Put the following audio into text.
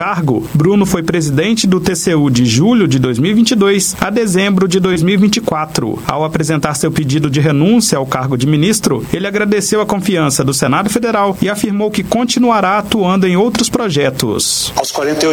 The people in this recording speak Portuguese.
cargo, Bruno foi presidente do TCU de julho de 2022 a dezembro de 2024. Ao apresentar seu pedido de renúncia ao cargo de ministro, ele agradeceu a confiança do Senado Federal e afirmou que continuará atuando em outros projetos. Aos 48